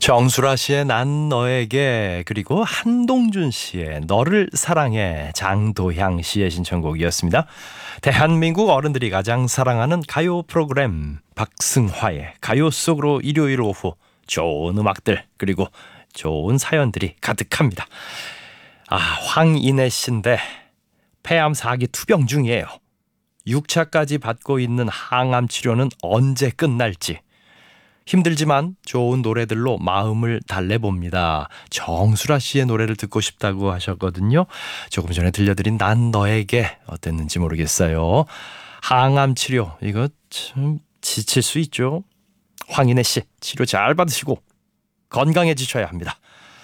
정수라 씨의 난 너에게, 그리고 한동준 씨의 너를 사랑해, 장도향 씨의 신청곡이었습니다. 대한민국 어른들이 가장 사랑하는 가요 프로그램 박승화의 가요 속으로 일요일 오후 좋은 음악들 그리고 좋은 사연들이 가득합니다. 황인혜 씨인데 폐암 4기 투병 중이에요. 6차까지 받고 있는 항암 치료는 언제 끝날지 힘들지만 좋은 노래들로 마음을 달래봅니다. 정수라 씨의 노래를 듣고 싶다고 하셨거든요. 조금 전에 들려드린 난 너에게 어땠는지 모르겠어요. 항암 치료 이거 참 지칠 수 있죠. 황인혜 씨 치료 잘 받으시고 건강해지셔야 합니다.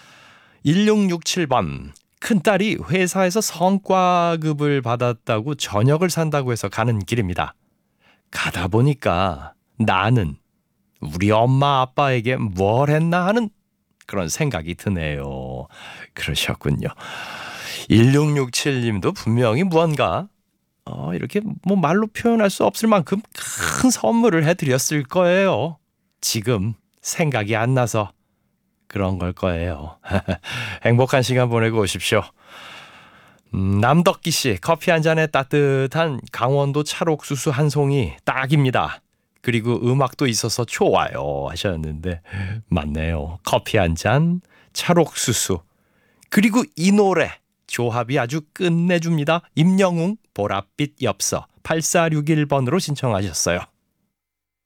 1667번 큰딸이 회사에서 성과급을 받았다고 저녁을 산다고 해서 가는 길입니다. 가다 보니까 나는 우리 엄마 아빠에게 뭘 했나 하는 그런 생각이 드네요. 그러셨군요. 1667님도 분명히 무언가 이렇게 말로 표현할 수 없을 만큼 큰 선물을 해드렸을 거예요. 지금 생각이 안 나서 그런 걸 거예요. 행복한 시간 보내고 오십시오. 남덕기 씨, 커피 한 잔에 따뜻한 강원도 찰옥수수 한 송이 딱입니다. 그리고 음악도 있어서 좋아요 하셨는데 맞네요. 커피 한 잔, 찰옥수수, 그리고 이 노래 조합이 아주 끝내줍니다. 임영웅 보랏빛 엽서 8461번으로 신청하셨어요.